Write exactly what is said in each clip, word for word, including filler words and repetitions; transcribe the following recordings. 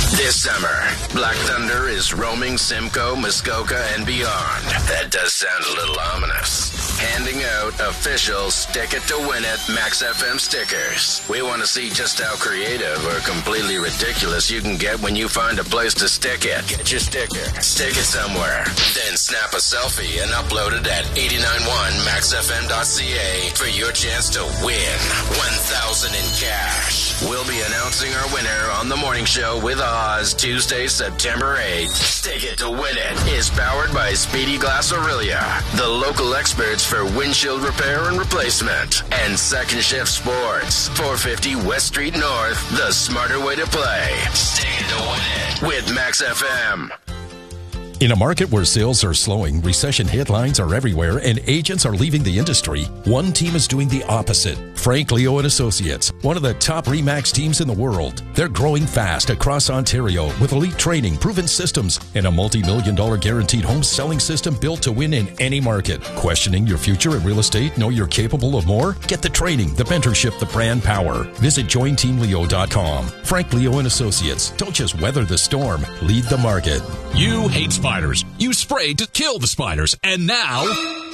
This summer, Black Thunder is roaming Simcoe, Muskoka, and beyond. That does sound a little ominous. Handing out official Stick It to Win It Max F M stickers. We want to see just how creative or completely ridiculous you can get when you find a place to stick it. Get your sticker, stick it somewhere, then snap a selfie and upload it at eight nine one max f m dot c a for your chance to win one thousand dollars in cash. We'll be announcing our winner on the morning show with Oz Tuesday, September eighth. Stick It to Win It is powered by Speedy Glass Aurelia, the local experts for windshield repair and replacement, and Second Shift Sports, four fifty West Street North, the smarter way to play. Stick It to Win It with Max F M. In a market where sales are slowing, recession headlines are everywhere, and agents are leaving the industry, one team is doing the opposite. Frank Leo and Associates, one of the top RE/MAX teams in the world. They're growing fast across Ontario with elite training, proven systems, and a multi-million dollar guaranteed home selling system built to win in any market. Questioning your future in real estate? Know you're capable of more? Get the training, the mentorship, the brand power. Visit join team leo dot com. Frank Leo and Associates. Don't just weather the storm. Lead the market. You hate spiders. You sprayed to kill the spiders. And now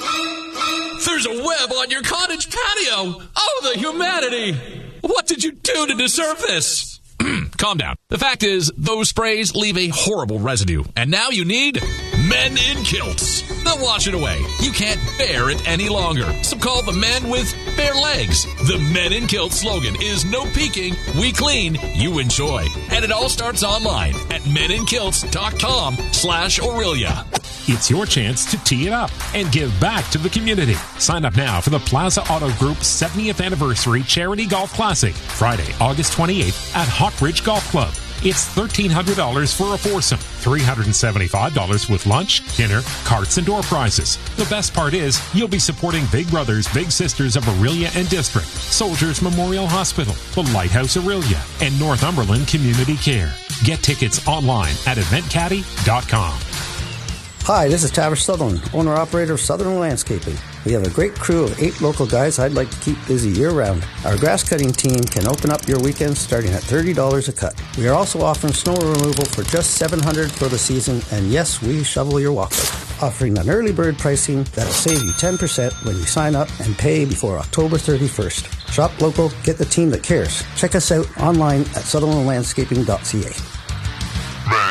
there's a web on your cottage patio. Oh, the humanity. What did you do to deserve this? Calm down. The fact is, those sprays leave a horrible residue. And now you need Men in Kilts. They'll wash it away. You can't bear it any longer. So call the men with bare legs. The Men in Kilts slogan is no peeking, we clean, you enjoy. And it all starts online at meninkilts.com slash Aurelia. It's your chance to tee it up and give back to the community. Sign up now for the Plaza Auto Group's seventieth Anniversary Charity Golf Classic, Friday, August twenty-eighth at Hawk Ridge Golf Club. It's thirteen hundred dollars for a foursome, three hundred seventy-five dollars with lunch, dinner, carts, and door prizes. The best part is you'll be supporting Big Brothers Big Sisters of Aurelia and District, Soldiers Memorial Hospital, the Lighthouse Aurelia, and Northumberland Community Care. Get tickets online at event caddy dot com. Hi, this is Tavish Sutherland, owner-operator of Southern Landscaping. We have a great crew of eight local guys I'd like to keep busy year-round. Our grass-cutting team can open up your weekends starting at thirty dollars a cut. We are also offering snow removal for just seven hundred dollars for the season, and yes, we shovel your walkway. Offering an early bird pricing that'll save you ten percent when you sign up and pay before October thirty-first. Shop local, get the team that cares. Check us out online at sutherland landscaping dot c a.